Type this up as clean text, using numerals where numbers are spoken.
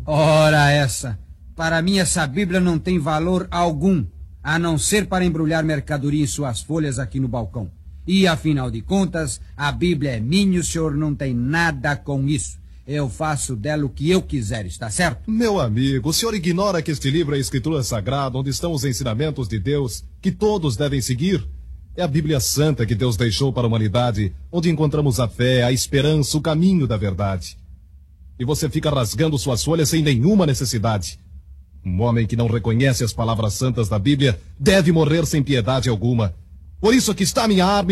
Ora essa! Para mim essa Bíblia não tem valor algum, a não ser para embrulhar mercadoria em suas folhas aqui no balcão. E, afinal de contas, a Bíblia é minha e o senhor não tem nada com isso. Eu faço dela o que eu quiser, está certo? Meu amigo, o senhor ignora que este livro é a Escritura Sagrada, onde estão os ensinamentos de Deus, que todos devem seguir? É a Bíblia Santa que Deus deixou para a humanidade, onde encontramos a fé, a esperança, o caminho da verdade. E você fica rasgando suas folhas sem nenhuma necessidade. Um homem que não reconhece as palavras santas da Bíblia deve morrer sem piedade alguma. Por isso aqui está minha arma